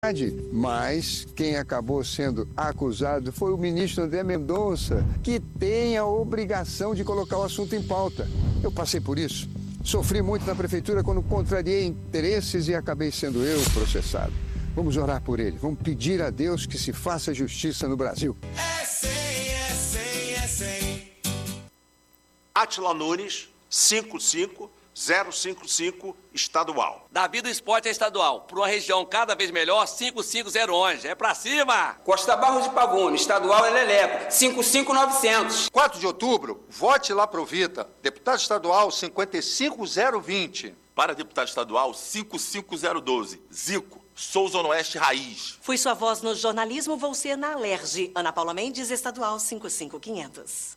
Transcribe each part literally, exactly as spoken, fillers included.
Mas quem acabou sendo acusado foi o ministro André Mendonça, que tem a obrigação de colocar o assunto em pauta. Eu passei por isso. Sofri muito na prefeitura quando contrariei interesses e acabei sendo eu processado. Vamos orar por ele. Vamos pedir a Deus que se faça justiça no Brasil. É cem, é cem, é cem. Átila Nunes, cinquenta e cinco zero cinquenta e cinco, estadual. Davi do Esporte é estadual. Para uma região cada vez melhor, cinquenta e cinco zero onze. É pra cima! Costa Barros de Pavone, estadual é Leleco, cinquenta e cinco novecentos. quatro de outubro, vote lá Provita. Deputado estadual, cinquenta e cinco zero vinte. Para deputado estadual, cinquenta e cinco zero doze. Zico, Souza Oeste Raiz. Fui sua voz no jornalismo, vou ser na Alerj. Ana Paula Mendes, estadual cinquenta e cinco quinhentos.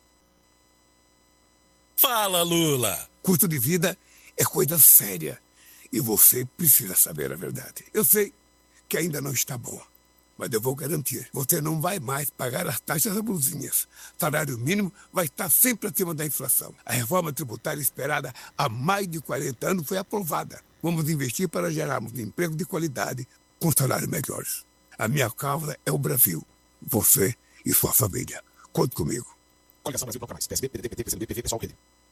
Fala, Lula! Custo de vida é coisa séria e você precisa saber a verdade. Eu sei que ainda não está bom, mas eu vou garantir. Você não vai mais pagar as taxas abusivas. Salário mínimo vai estar sempre acima da inflação. A reforma tributária esperada há mais de quarenta anos foi aprovada. Vamos investir para gerarmos emprego de qualidade com salários melhores. A minha causa é o Brasil. Você e sua família. Conte comigo. Coligação Brasil Bloco Mais. P S B, P D T, P C M D, P V, pessoal, P D.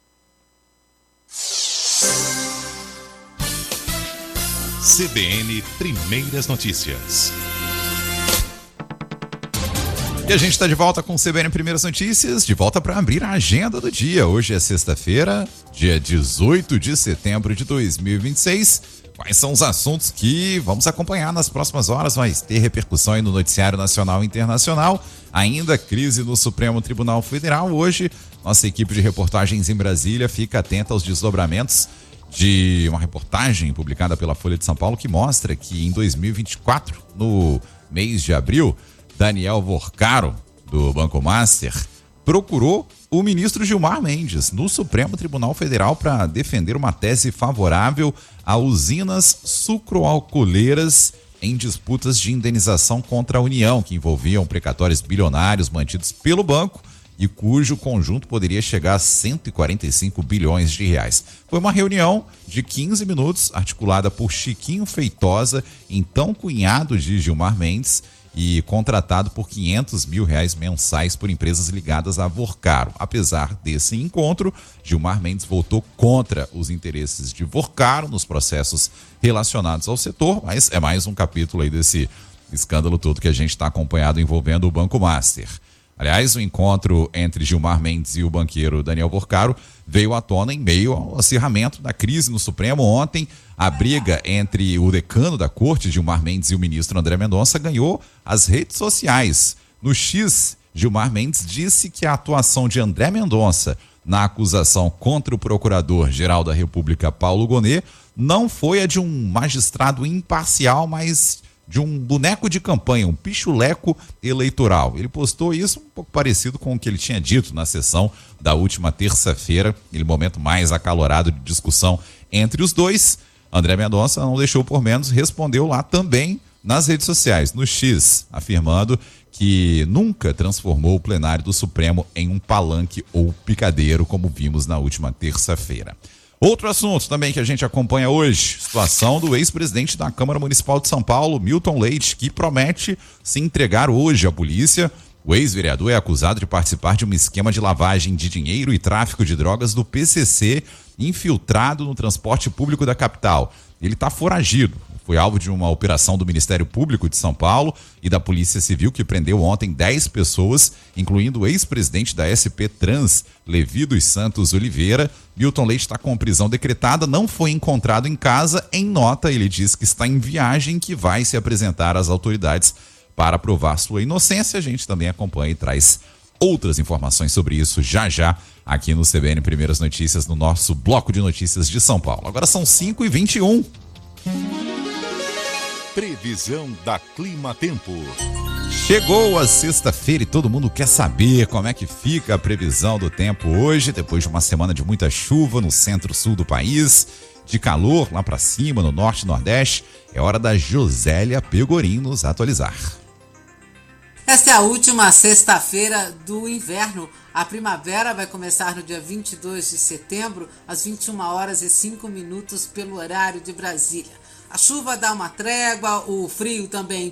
C B N Primeiras Notícias. E a gente está de volta com o C B N Primeiras Notícias, de volta para abrir a agenda do dia. Hoje é sexta-feira, dia dezoito de setembro de dois mil e vinte e seis. Quais são os assuntos que vamos acompanhar nas próximas horas? Vai ter repercussão aí no noticiário nacional e internacional. Ainda crise no Supremo Tribunal Federal. Hoje, nossa equipe de reportagens em Brasília fica atenta aos desdobramentos de uma reportagem publicada pela Folha de São Paulo que mostra que em dois mil e vinte e quatro, no mês de abril, Daniel Vorcaro, do Banco Master, procurou o ministro Gilmar Mendes no Supremo Tribunal Federal para defender uma tese favorável a usinas sucroalcooleiras em disputas de indenização contra a União, que envolviam precatórios bilionários mantidos pelo banco e cujo conjunto poderia chegar a cento e quarenta e cinco bilhões de reais. Foi uma reunião de quinze minutos, articulada por Chiquinho Feitosa, então cunhado de Gilmar Mendes, e contratado por quinhentos mil reais mensais por empresas ligadas a Vorcaro. Apesar desse encontro, Gilmar Mendes votou contra os interesses de Vorcaro nos processos relacionados ao setor, mas é mais um capítulo aí desse escândalo todo que a gente está acompanhado envolvendo o Banco Master. Aliás, o encontro entre Gilmar Mendes e o banqueiro Daniel Vorcaro veio à tona em meio ao acirramento da crise no Supremo. Ontem, a briga entre o decano da corte, Gilmar Mendes, e o ministro André Mendonça ganhou as redes sociais. No X, Gilmar Mendes disse que a atuação de André Mendonça na acusação contra o procurador-geral da República, Paulo Gonet, não foi a de um magistrado imparcial, mas de um boneco de campanha, um pichuleco eleitoral. Ele postou isso um pouco parecido com o que ele tinha dito na sessão da última terça-feira, aquele momento mais acalorado de discussão entre os dois. André Mendonça não deixou por menos, respondeu lá também nas redes sociais, no X, afirmando que nunca transformou o plenário do Supremo em um palanque ou picadeiro, como vimos na última terça-feira. Outro assunto também que a gente acompanha hoje, situação do ex-presidente da Câmara Municipal de São Paulo, Milton Leite, que promete se entregar hoje à polícia. O ex-vereador é acusado de participar de um esquema de lavagem de dinheiro e tráfico de drogas do P C C, infiltrado no transporte público da capital. Ele está foragido. Foi alvo de uma operação do Ministério Público de São Paulo e da Polícia Civil, que prendeu ontem dez pessoas, incluindo o ex-presidente da S P Trans, Levi dos Santos Oliveira. Milton Leite está com prisão decretada, não foi encontrado em casa. Em nota, ele diz que está em viagem, que vai se apresentar às autoridades para provar sua inocência. A gente também acompanha e traz outras informações sobre isso já já aqui no C B N Primeiras Notícias, no nosso bloco de notícias de São Paulo. Agora são cinco e vinte e um. Previsão da Clima Tempo. Chegou a sexta-feira e todo mundo quer saber como é que fica a previsão do tempo hoje, depois de uma semana de muita chuva no centro-sul do país, de calor lá pra cima, no norte e nordeste. É hora da Josélia Pegorim nos atualizar. Esta é a última sexta-feira do inverno. A primavera vai começar no dia vinte e dois de setembro, às vinte e uma horas e cinco minutos pelo horário de Brasília. A chuva dá uma trégua, o frio também